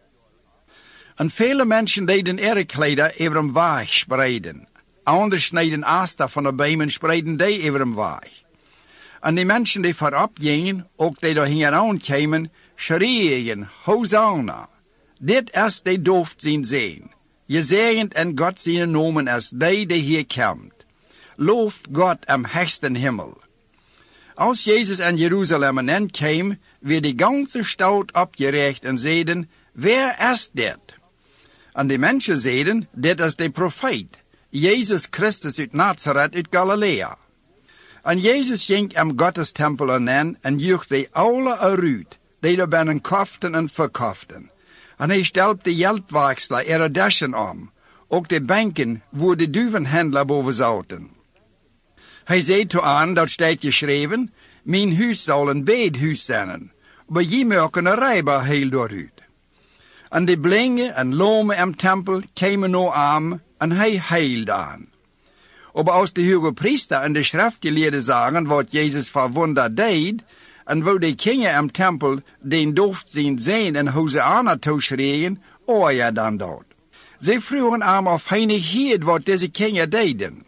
En vele mensen deden er kleider over hem weg spreiden. Anderen snijden aster van de bemen spreiden die over hem weg. En de mensen die voorop gingen, ook die daar hieraan kwamen, schreeuwen, Hosanna. Dit is de dooft zien zien. Je zegent en God zijn nomen is die die hier komt. Looft God am hoogsten himmel. Als Jezus in Jeruzalem en kwam, werd de ganze stad opgericht en zeiden, wer is dit? En de mensen zeiden, dit is de profeet, Jezus Christus uit Nazareth uit Galilea. En Jezus ging am Gottes tempel aan en joeg de alle eruit, die er binnen koften en verkoften. En hij stelde de geldwechsler ihre daschen om, ook de banken waar de duivenhandelaar boven zaten. Hij zei toe aan, dat staat geschreven, mijn huis zal een bedehuis zijn, maar je merken een rijbaar heel dooruit. En de blinde en lome im tempel kwamen nu aan en hij heilde aan. Maar als de hoge priester en de schriftgeleerden zagen wat Jezus voor wonder deed, en wo de kingen im tempel den dooft zien zijn en Hosanna toeschreeuwen, oor ja dan dat. Ze vroegen hem of hij niet hield wat deze kingen deden.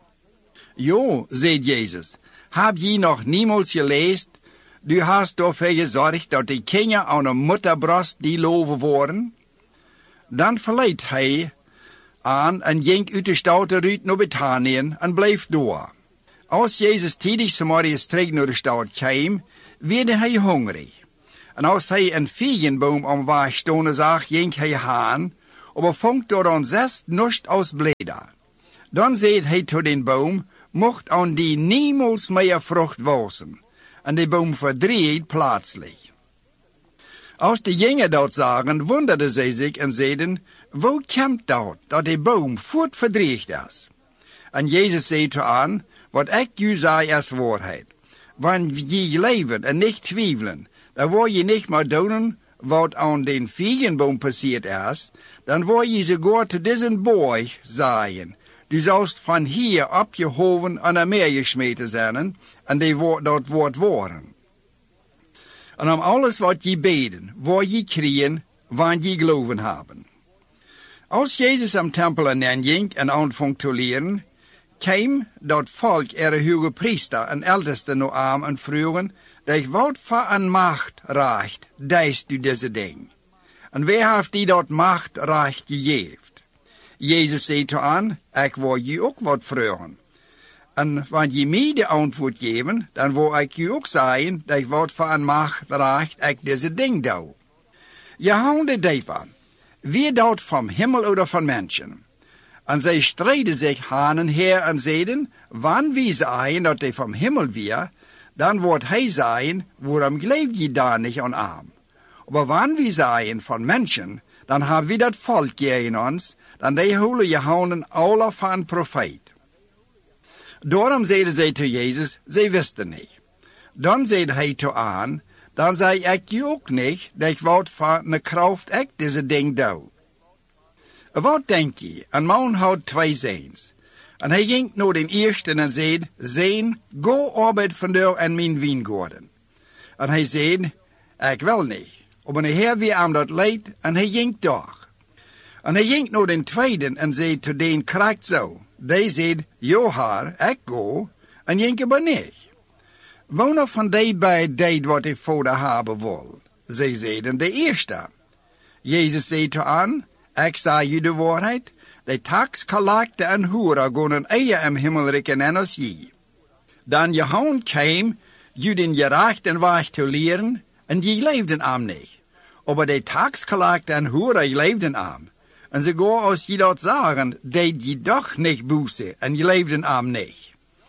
Jo, zei Jezus, heb je nog niemals gelezen? Du hast ervoor gezorgd dat de kingen aan een moederbrost die loven worden? Dan verleed hij aan en ging uit de stad eruit naar Bethanien en bleef door. Als Jezus tijdens morgens terug naar de stad kwam, werd hij hongerig. En als hij een viegenboom omwaar stonden zag, ging hij haan, aber vond door aan zes nust als bleda. Dan zei hij tot den boom, mocht aan die niemals meer vrucht wassen. En de boom verdrieht plaatselijk. Als de jongen dat zagen, wonderden zij zich en zeiden, wo komt dat, dat de boom voort verdrieht is? En Jezus zei te aan, wat ik u zei is waarheid. Wanneer je geloven en niet twijfelen, dan word je niet meer doen wat aan den viegenboom passiert is, dan word je sogar te deze boy zeggen, du zalst van hier op je hoven aan de meer gesmeten zijn, en die wordt dat wordt worden. En om alles wat je beden, word je krijgen, wanneer je geloven hebben. Als Jezus am tempel ging en aanvang te leren, kwam dat volk er hoge priester en ältesten naar aan en vroegen, dat wat voor een macht reicht, deist u deze ding. En wie heeft die dat macht recht gegeven? Jezus zei te aan, ik wil je ook wat vragen. En wanneer je mij de antwoord geven, dan wil ik je ook zeggen, dat wat voor een macht recht ik deze ding doe. Je houdt de diep aan. Wie dat van hemel of van mensen? En zij streden zich haan en her en zeiden, wanneer wie zeggen dat hij van hemel weer, dan wordt hij zeggen, waarom geloof je daar niet aan aan? Maar wanneer we zeggen van mensen, dan hebben we dat volk in ons, dan die holen je handen alle van profeet. Daarom zeiden zij te Jezus, zij wisten niet. Dan zei hij te aan, dan zei ik je ook niet, dat wat van de kracht ik deze ding doe. Wat denk je? Een man had twee zoons. En hij ging naar den eerste en zei, zoon, go arbeid vandaag in mijn wijngaarden. En hij zei, ik wil niet. Maar de Heer wie hem dat leid, en hij ging toch. En hij ging naar den tweede en zei te den kracht zo. Die zei, ja haar, ik go, en ging maar niet. Wanneer van die bij deed wat hij voor de hebben wil? Zij zeiden de eerste. Jezus zei te aan, ik zei je de waarheid, de taxcollector en hoera gaan een eier im himmelrijk en als je. Dan je hand kwam, je den gerechten weg te leren, en die leefden am niet. Maar de taxcollector en hoera leefden am. En sogar als je dat zeggen, deed je toch niet boete, en je leefden am niet.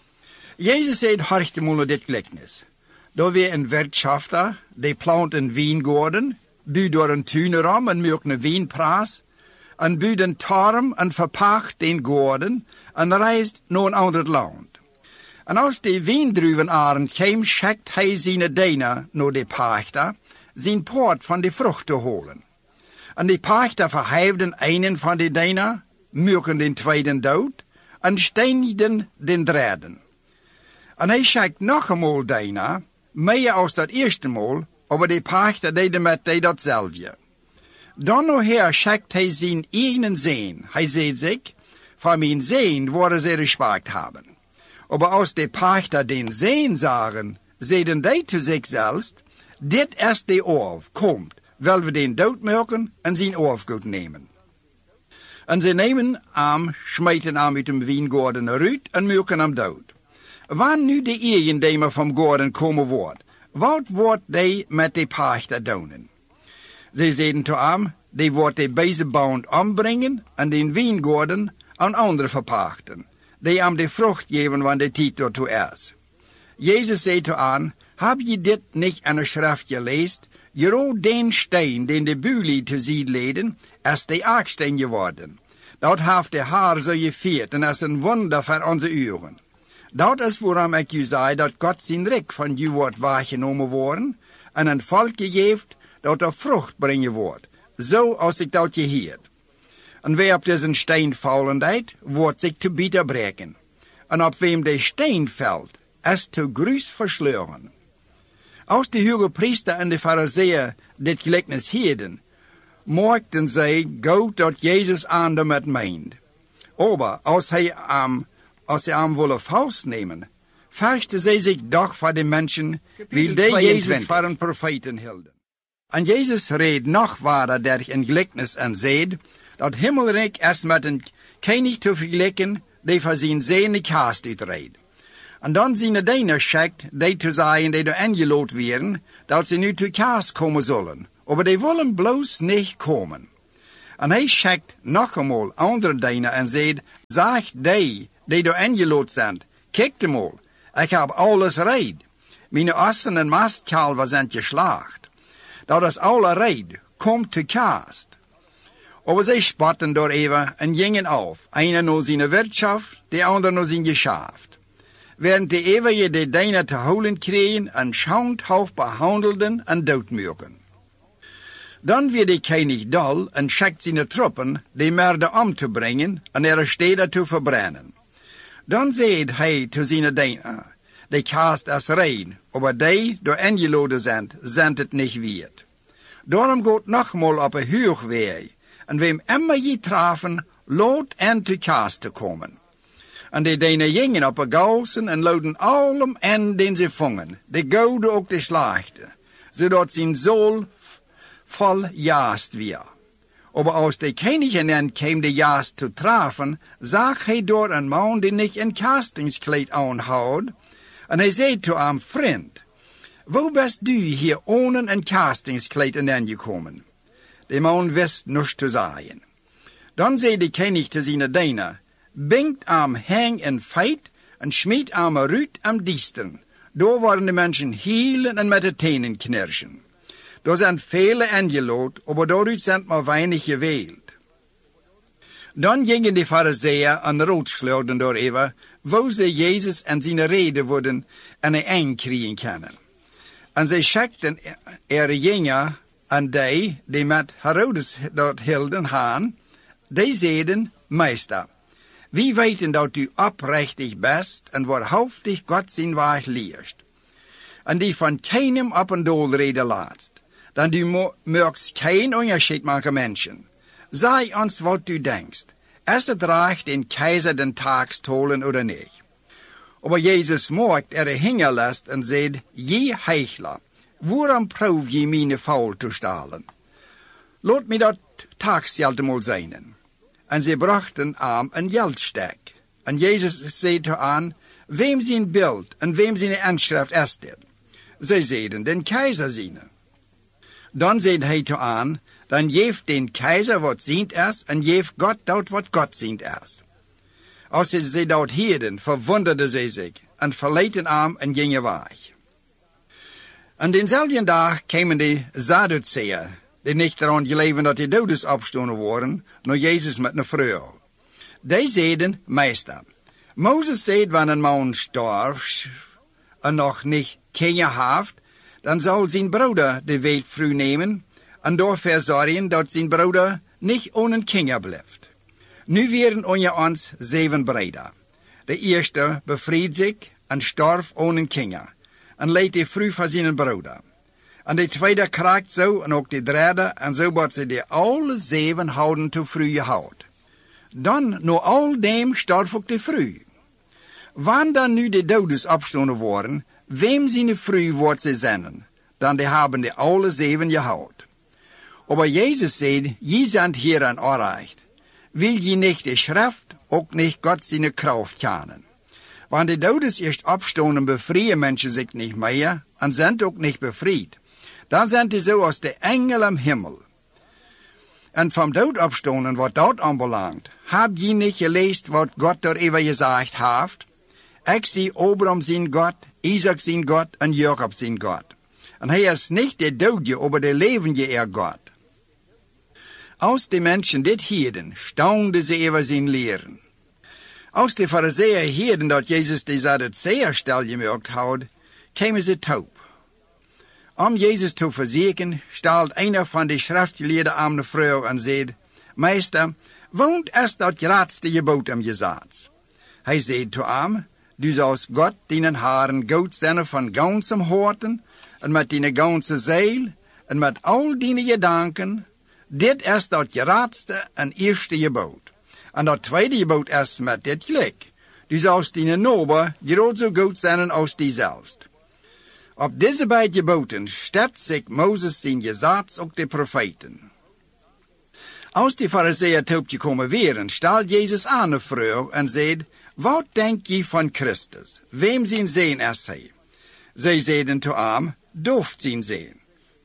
Jezus zei, harchte moeder dit gelijkenis. Daar weer een wirtschafter, die plant een wijngaarden, buurt door een tuineram en maakt een wijnpraat, en buurt een tarm en verpacht den gaarden, en reist naar een ander land. En als de wijndruivenarend kwam, schickt hij zijn diener naar de pachter, zijn poort van de vrucht te holen. En de pachter verheefden een van de diener, maken den tweede dood, en steenigden den derde. En hij schickt nog eenmaal diener, meer als dat eerste maal, maar de pachter deed met die datzelfde. Dan nog her schickt hij zijn eigen zoon. Hij zei zich, van mijn zoon worden ze respect hebben. Maar als de pachter den zoon zagen, zeiden die te zichzelf, dit is de oorf, komt, wel we den dood maken en zijn oorf goed nemen. En ze nemen hem, smijten hem uit de wijngaarden eruit en maken hem dood. Wanneer nu de eigenaar van gaarden komen wordt, wat wordt die met de pachter doen? Ze zeiden te hem, die wordt de bezebouwend ombrengen en den wijngaarden aan anderen verpachten, die hem de vrucht geven wanneer de tijd daartoe is. Jezus zei te aan, heb je dit niet in de schrift gelezen? Jero den steen, den de bulie te zien leden, is de aaksteen geworden. Dat heeft de haar zo gevierd en is een wonder voor onze ogen. Dat is waarom ik u zei dat God zijn rijk van u wordt waargenomen worden en een volk gegeven dat er vrucht brengen wordt, zo als ik dat je hier. En wie op deze steen vallen deed, wordt zich te bitter breken. En op wem de steen valt, is te gruis versleuren. Als de hoge priester en de fariseeën dit gelijkenis hielden, maakten zij goed dat Jezus aan dem het meent. Maar als hij am Als ze hem willen vastnemen, verchten zij zich toch voor de mensen, wie de Jezus voor een profeten hielden. En Jezus reed nog verder der in gelijkenis en zei, dat himmelrijk is met een koning te vergelijken, die voor zijn zoon de kaast uitreed. En dan zijn er deine schekt, die te zeggen die door aangeloot werden, dat ze nu te kaas komen zullen. Maar die willen bloos niet komen. En hij schekt nog eenmaal andere deine en zegt, zeg die, die door aangeloot zijn, kijk eenmaal, ik heb alles reed. Mijn ossen en mastkalven zijn geslacht. Dat is alle reed, komt te kaas. Maar zij spotten door even en gingen af, einer naar zijn wirtschaft, de ander naar zijn geschaft. Während die eeuwige de deine te holen kregen en schauendhof behandelden en doodmaken. Dan werd de koning dol en schickt zijn troepen die merde om te brengen en ihre steden te verbrennen. Dan zei hij te zijn deine, de kaast as rein, aber die door aangeloden zijn, zijn het niet wierd. Daarom gaat nogmaal op een huurweg, en wem immer je trafen, lood en te kaast te komen. En die deine gingen op een gauzen en loden allem en den ze vongen, de gouden ook de slachten, zodat zijn zool vol jaast weer. Aber als de koningen kwam de jaast te trafen, zag hij door een man die niet een kastingskleed aanhad, en hij zei te hem, vriend, wo bist du hier ohne een kastingskleed aangekomen? De man wist niets te zeggen. Dan zei de koning te zijn deine, bingt am hang en feit en schmiet am ruut am diesteren. Daar waren de mensen hielen en met de tenen knirschen. Daar zijn vele aangeloot, maar daaruit zijn maar weinig geweeld. Dan gingen de fariseeën en raadsleerden door even, wo ze Jezus en zijn reden worden en hij aankriegen kunnen. En zij schikten er jongen en die, die met Herodes dat hielden haan, die zeiden, meester, wie weten dat u oprechtig best en waarhaftig God zijn waard leerst. En die van keinem op een doolreden laatst. Dan du mögst geen onderscheid maken mensen. Zeg ons wat u denkt. Is het recht den keizer den taak stolen oder niet? Aber Jezus maakt er hingerlast en zegt, je heichler, waarom proef je mijn faul te stalen? Laat me dat taaksgeld mal zijn. En ze brachten aan een geldstek. En Jezus zei te aan, wem zijn beeld en wem zijn aanschrift is dit? Zij zeiden, den keizer zien. Dan zei hij te aan, dan geeft den keizer wat zint is, en geeft God dat wat God zint is. Als ze ze dat hielden, verwonderden ze zich, en verlieten hem en gingen weg. En denzelfde dag kwamen de Sadduceeën, die niet eraan geleven dat de doden opstonden worden, naar Jezus met een vrouw. Die zeiden, meester, Mozes zei, wanneer een man starft en nog niet kinderen heeft, dan zal zijn broeder de weetvrouw nemen en daarvoor zorgen dat zijn broeder niet ohne kinderen blijft. Nu werden onder ons zeven breder. De eerste bevried zich en starf ohne kinderen en leidt de vrouw van zijn broeder. En de tweede kraakt zo en ook de derde en zo wordt ze de alle zeven houden te vrouw gehouden. Dan, na al dem, starf ook de vrouw. Wanneer dan nu de doden opstonden worden, wem zijn vrouw wordt ze zenden, dan die hebben de alle zeven gehouden. Aber Jezus zei, je zijn hier aan onrecht. Wil je niet de schrift, ook niet God zijn kracht kennen. Wanneer de doden eerst opstonden, bevrijen mensen zich niet meer en zijn ook niet bevrijd. Dan zijn die zo als de engel am Himmel. En van dood opstonden wat dat aanbelangt, heb je niet gelezen wat God daar even gezegd heeft? Ik zie Abraham zijn God, Isaac zijn God en Jacob zijn God. En hij is niet de dode, maar de levende er God. Als de mensen dit hielden, staunden ze over zijn leren. Als de fariseeën hielden dat Jezus de Sadduceeën stel gemaakt had, kwamen ze taub. Om Jezus te verzekeren, stelt einer van de schriftgeleerden aan de vrouw en zei, meester, woont is dat grootste gebod am Gesetz? Hij zei te hem, du sollst Gott deinen Herren goed zijn van ganzem Horten, en met deine ganze Ziel, en met al deine Gedanken. Dit is dat grootste en eerste gebod. En dat tweede gebod is met dit gelijk. Du sollst deine Nachbarn groot zo goed zijn als die zelfst. Op deze beide geboden stelt zich Mozes zijn Gesetz ook de profeten. Als die Pharisäer toopgekomen waren, stelde Jezus aan een vraag en zei, wat denk je van Christus? Wem zien zijn is hij? Zij zeiden toe hem, dooft zien zijn.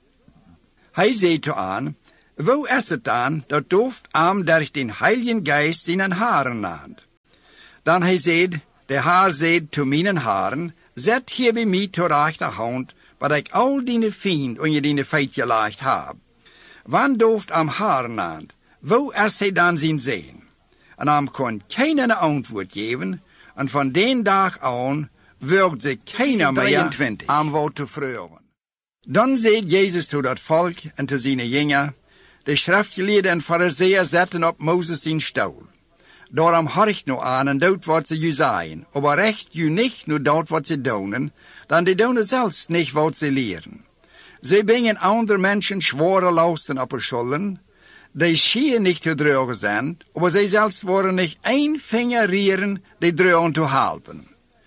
Hij zei toe aan, wo is het dan dat dooft hem durch den Heiligen Geist zijn haren naad? Dan hij zei, de haar zei toe mijn haren, zet hier bij mij ter rechterhand, wat ik al die vriend onder die feitje leicht heb. Wanneer dooft hem haren naad? Wo is hij dan zien zijn? En hem kon geen antwoord geven, en van den dag aan werd ze keiner meer hem wou te vragen. Dan zei Jezus tot dat volk en tot zijn jongeren, de schriftgeleerden en fariseeën zetten op Mozes zijn stoel. Daarom horcht nu aan en doet wat ze u zeggen, aber recht u niet nu dat wat ze doen, dan die doen zelfs niet wat ze leren. Ze brengen andere mensen zware lasten op hun schulden, die schien niet te dragen zijn, aber zij zelfs worden niet één vinger rieren die dragen te helpen.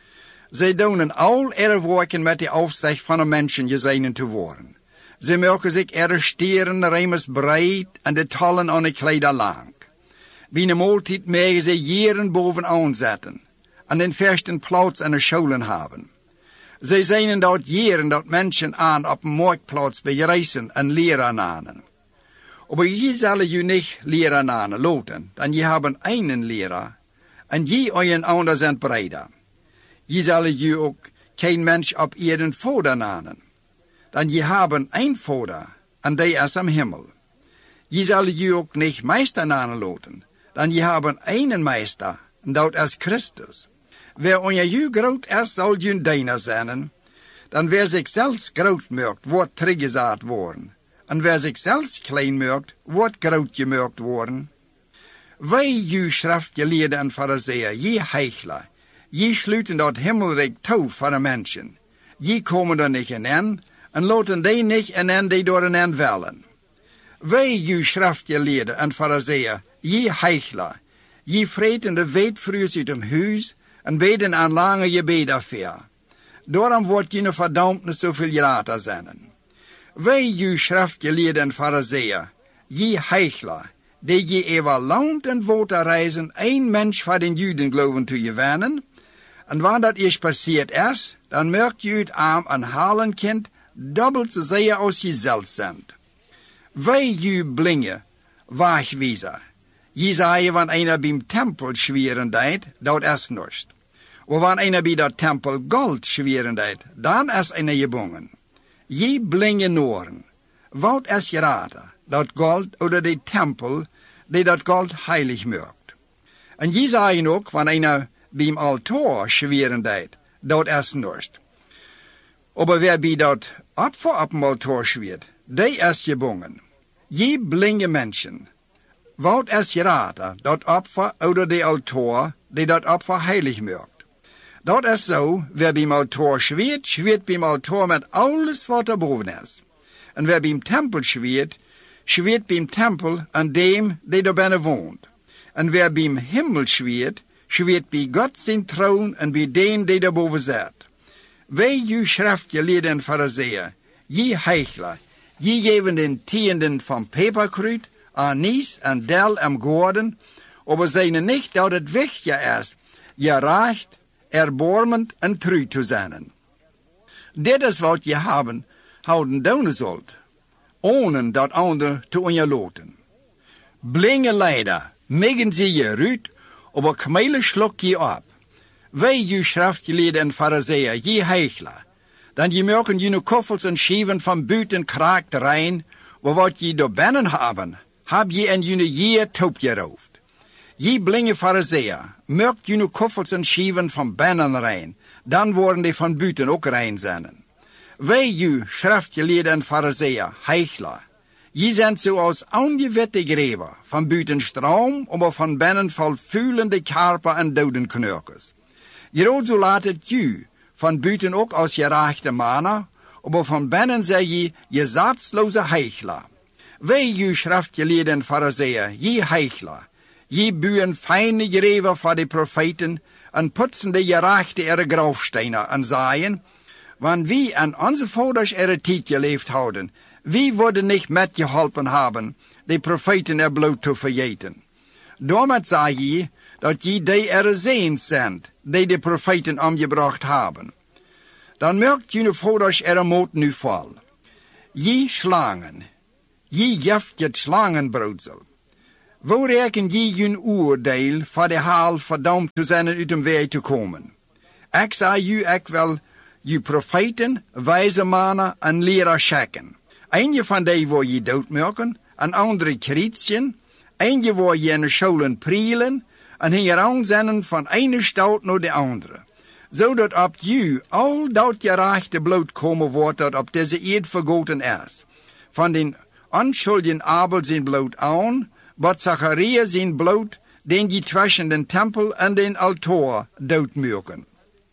Zij doen al ihre werken met de afzicht van een mensen gezegend te worden. Ze maken zich ihre stieren remes breed en de tallen aan de kleider lang. Bij een maaltijd mogen ze jaren bovenaan zetten en den versten plaats in de scholen hebben. Zij zijn dat jaren dat mensen aan op een marktplaats bereizen en leren nanen. Aber je zal je niet leren nanen laten, dan je hebben een leraar en je een ander zijn breder. Je zal je ook geen mens op ihren vader nanen, dan je hebben een vader en die is am Himmel. Je zal je ook niet meester nanen laten, dan je hebben een meester en dat is Christus. Wer onder je groot is, zal je diener zijn, dan wer zich zelfs groot maakt, wordt teruggezaad worden. En wer zich zelfs klein maakt, wordt groot gemaakt worden. Wij, je schriftgeleerden en fariseeën, je heichler, je sluiten dat himmelrijk toe voor de mensen. Je komen er niet in en laten die niet in die door een willen. Wij, je schriftgeleerden en fariseeën, je heichler, je vreten de weetvruurs uit hem huis en beden aan lange je bedafeer. Daarom wordt je verdampnis zoveel later zijn. Wij, je schriftgeleerden en fariseeën, je heichler, die je eeuwig land en water reizen, één mens van den Juden geloven te je wennen, en wanneer dat eerst passiert is, dan merkt je het aan een halenkind dubbelt zozeer als je zelf bent. Wij, je blinge, waagwijzer, je zei van einer beim tempel schweren deed, dat is niets. Maar wanneer einer bij dat tempel gold schweren deed, dan is einer gebonden. Je blinge noren, wat is je raden, dat gold oder die tempel, die dat gold heilig maakt. En je zei ook, wanneer einer beim altaar schweren deed, dat is niets. Aber wer bij dat Opfer op dem altaar schwert, die is gebonden. Je blinge mensen, wat is je raden, dat Opfer oder die altaar, die dat Opfer heilig maakt. Dat is zo, wer beim altaar schwert, schwert beim altaar met alles wat er boven is. En wer beim tempel schwert, schwert beim tempel aan dem, die daar binnen woont. En wer beim Himmel schwert, schwert bij God zijn troon en bij den, die daarboven zit. Wij, je schriftgeleerden en fariseeën, je heichler, je geven den tienden van peperkruid, anis en del en gordon, aber zijn niet dat het wichtig is, je recht, erbarmend en trouw te zijn. Dit is wat je hebben, houden doen zult, ohne dat ander te onderloten. Blinge leider, megen ze je ruut, aber kmele slok je op. Wij, je schriftgeleerden en fariseeën, je heichler, dan je merken je koffels en schieven van buiten kraakt rein, maar wat je door binnen hebben, heb je in je je toop geroofd. Je blinge fariseeën, merkt je koffels en schieven van binnen rein, dan worden die van buiten ook rein zijn. Wij, je schriftgeleerden en fariseeën, heichler, je zijn zoals ongewitte greven, van buiten stroom, maar van binnen vol vulende karpen en dodenknurkers. Je zo laat het je, van buiten ook als je rechte mannen, maar van binnen zei je, je zatsloze heichler. Wij, je schriftgeleerden en fariseeën, je heichler, je buien fijne greven voor de profeten en putsen de gerechte ihre grafstenen en zeiden, wanneer wie aan onze vaders ihre tijd geleefd houden, wie worden niet metgeholpen hebben, de profeten er bloot te vergeten. Daarmee zei je dat je die er zijn zendt, die de profeten omgebracht hebben. Dan merkt je voordat er moed nu val. Je slangen, je jeft het slangenbroedsel. Wo reken je je oordeel voor de haal verdomd te zijn uit hem weg te komen? Ik zei je ik wel je profeten, wijze mannen en leraars checken. Eén van die wil je doodmerken, een andere krietsen, eentje wil je in de scholen prielen, en hieraan zenden van ene stad naar de andere. Zodat op je al dat gerechte bloed komen wordt dat op deze eerd vergoten is. Van den onschuldigen Abel zijn bloed aan, wat Zachariah zijn bloed, den je tussen den tempel en den altaar doodmerken.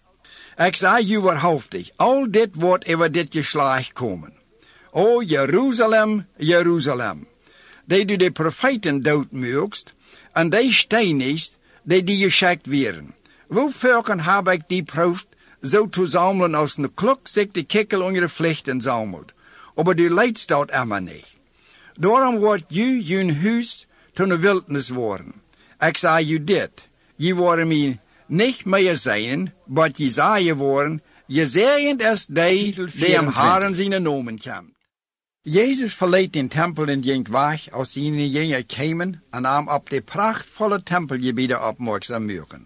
Ik zei je waarhaftig, al dit wordt over dit geslacht komen. O Jeruzalem, Jeruzalem, die du de profeten doodmerkst, en die steinigst, die die geschikt werden. Hoe volken heb ik die proeft, zo te zamelen als een klok zich de kikkel onder de vlechten zamelt. Maar du leidst dat immer niet. Daarom wordt je je huis tot een wildnis worden. Ik zei je dit, je worden mij niet meer zijn, wat je zei worden, je zegend is die, die am haren zijn nomen komt. Jezus verliet den tempel en ging weg als zijn jongeren kwamen en nam op de prachtvolle tempelgebieden opmerkzaam maken.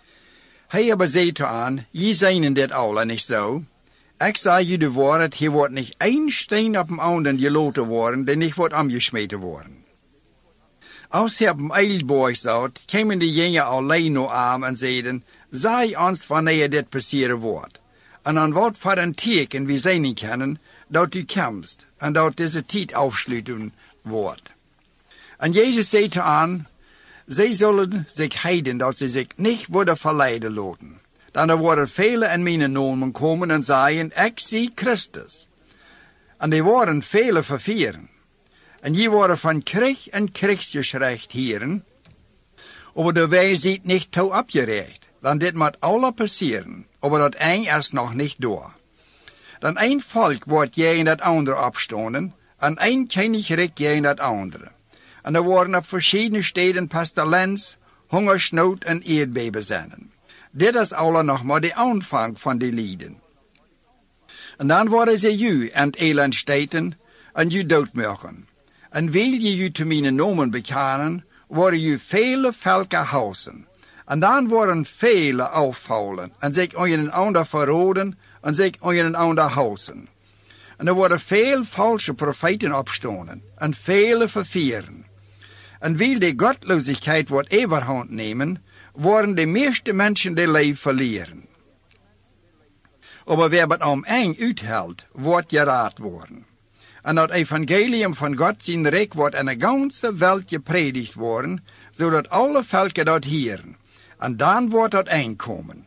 Hij aber zei aan, je zijn dit al niet zo. Ik zei je de woord, hier wordt niet één steen op een ander gelaten worden, die niet wordt omgesmeten worden. Als hij op een eilboog zat, kwamen de jongeren alleen nog aan en zeiden, zei ons wanneer dit passeren wordt. En dan wat voor een teken we zijn kennen, dat u komst en dat deze tijd afsluiten wordt. En Jezus zei aan, zij zullen zich heiden dat ze zich niet worden verleiden laten. Dan er worden velen in mijn naam komen en zeggen, ik zie Christus. En die worden velen vervieren. En je worden van krijg en krijgsgeschrecht hieren, maar de wij ziet niet toe opgerecht. Dan dit moet alle passeren, maar dat een is nog niet door. Dan een volk wordt tegen dat andere opstonden, en een koninkrijk tegen dat andere. En er worden op verschillende steden pestilens, hongersnood en aardbeben zijn. Dit is alle nog maar de aanvang van die lieden. En dan worden ze u aan het elend steken en u doodmerken. En wil je u te mijn nomen bekennen, worden u vele volken huizen. En dan worden vele afvallen en zich onder een ander verroden en zich onder een ander huizen. En er worden veel valse profeten opstonden en vele vervieren. En wil de godloosheid wordt overhand nemen, worden de meeste mensen de leven verliezen. Maar wie het om eng uithoudt, wordt geraad worden. En dat evangelium van God zijn rijk wordt in de ganse wereld gepredigd worden, zodat alle volken dat hieren. En dan wordt dat einkomen.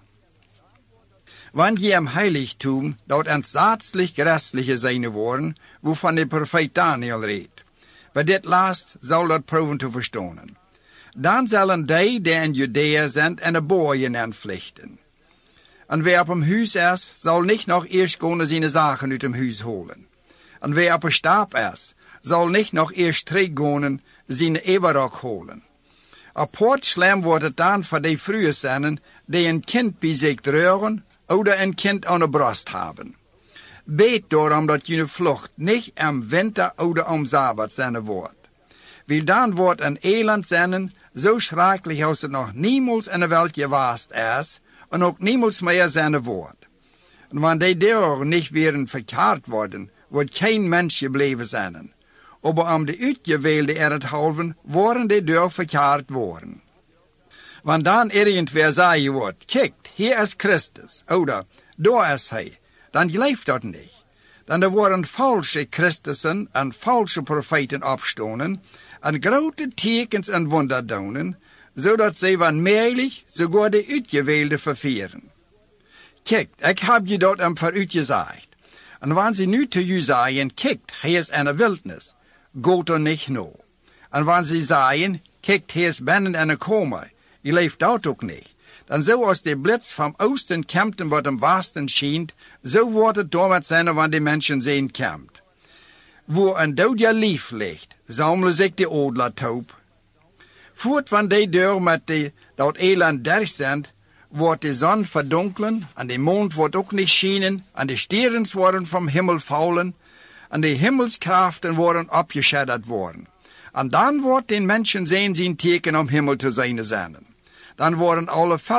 Want je im heiligtum dat entsatzlich gerestliche zijn worden, waarvan de profeet Daniel redt. Bij dit laatst zal dat proeven te verstaan. Dan zullen die die in Judea zijn en de boeien aanvlichten. En wie op hem huis is, zal niet nog eerst kunnen zijn zaken uit hem huis holen. En wie op een staap is, zal niet nog eerst teruggaan zijn everok holen. Apart slim wordt het dan voor die vroege zinnen die een kind bij zich dragen, of een kind aan de borst hebben. Weet daarom dat je vlucht niet im winter of om Sabbat zijn wordt. Wil dan wordt een elend zinnen zo schrikkelijk als het nog niemals in de wereld geweest is, en ook niemals meer zijn wordt. En wanneer die dagen niet weer verkeerd worden, wordt geen mens gebleven zijn. Maar om de uitgewählte er het halven, worden die deur verkeerd worden. Want dan irgendwer zeggen wordt, kijk, hier is Christus, oder, daar is hij, dan gelooft dat niet. Dan er worden valse Christussen en valse profeten opstonden, en grote tekens en wonder doen, zodat zij wanneerlijk sogar de uitgewählte vervieren. Kijk, ik heb je dat hem vooruit gezegd. En wanneer ze nu te u zeggen, kijk, hij is in de wildnis, gaat er niet no. En wanneer ze zeggen, kijk, hij is binnen in de kamer, je leeft dat ook niet. Dan zoals de blitz van oosten komt en wat am westen schijnt, zo wordt het door met zijn wanneer de mensen zien komt. Waar een dode lief ligt, zamelen zich de odelaartoop. Voort van die deur met de, dat eland derstand, wordt de zon verdonkelen, en de mond wordt ook niet schijnen, en de sterren worden vom himmel vallen, en de hemelskrachten worden opgeschadderd worden. En dan wordt den mensen zijn zijn teken om himmel te zijn zenden. Dan worden alle